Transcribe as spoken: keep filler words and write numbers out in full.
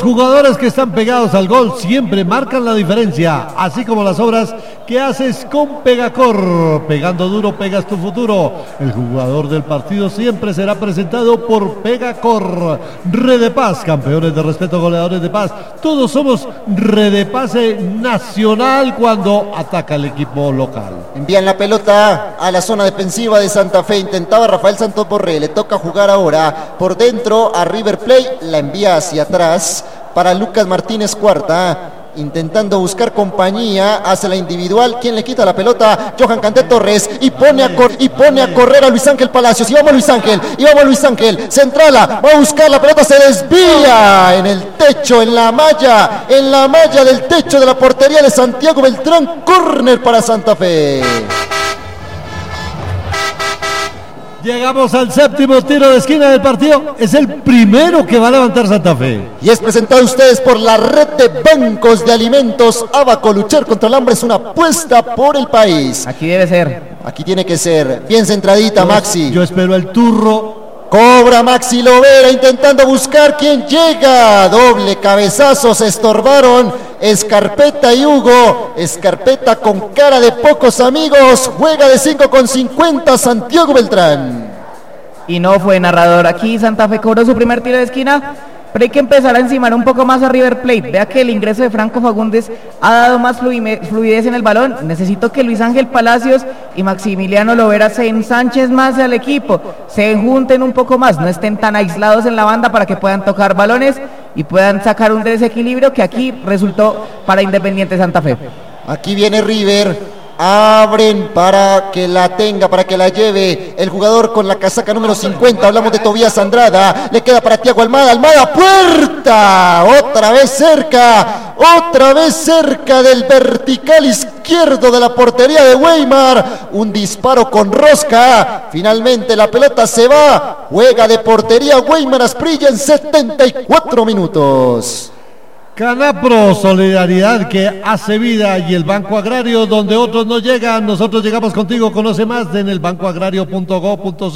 jugadores que están pegados al gol siempre marcan la diferencia, así como las obras que haces con Pegacor. Pegando duro, pegas tu futuro. El jugador del partido siempre será presentado por Pegacor. Redepaz, campeones de respeto, goleadores de paz. Todos somos Redepaz nacional cuando ataca el equipo local. Envían la pelota a la zona defensiva de Santa Fe. Intentaba Rafael Santos Borré. Le toca jugar ahora por dentro a River Plate. La envía hacia atrás para Lucas Martínez Cuarta. Intentando buscar compañía, hace la individual. ¿Quién le quita la pelota? Johan Candé Torres. Y pone a, cor y pone a correr a Luis Ángel Palacios. Y vamos Luis Ángel. Y vamos Luis Ángel. Centrala. Va a buscar la pelota. Se desvía en el techo, en la malla. En la malla del techo de la portería de Santiago Beltrán. Córner para Santa Fe. Llegamos al séptimo tiro de esquina del partido. Es el primero que va a levantar Santa Fe. Y es presentado a ustedes por la red de bancos de alimentos Abaco. Luchar contra el hambre es una apuesta por el país. Aquí debe ser. Aquí tiene que ser. Bien centradita, yo, Maxi. Yo espero el turro. Cobra Maxi Lovera intentando buscar quién llega. Doble cabezazo, se estorbaron Escarpeta y Hugo. Escarpeta con cara de pocos amigos. Juega de cinco con cincuenta Santiago Beltrán. Y no fue narrador. Aquí Santa Fe cobró su primer tiro de esquina, pero hay que empezar a encimar un poco más a River Plate. Vea que el ingreso de Franco Fagundes ha dado más fluidez en el balón. Necesito que Luis Ángel Palacios y Maximiliano Lovera se ensanchen más al equipo, se junten un poco más, no estén tan aislados en la banda para que puedan tocar balones y puedan sacar un desequilibrio que aquí resultó para Independiente Santa Fe. Aquí viene River. Abren para que la tenga, para que la lleve el jugador con la casaca número cincuenta. Hablamos de Tobías Andrada. Le queda para Tiago Almada. Almada, puerta. Otra vez cerca. Otra vez cerca del vertical izquierdo de la portería de Weimar. Un disparo con rosca. Finalmente la pelota se va. Juega de portería Weimar Asprilla en setenta y cuatro minutos. Canapro, solidaridad que hace vida, y el Banco Agrario, donde otros no llegan, nosotros llegamos contigo. Conoce más en el banco agrario punto gob punto co.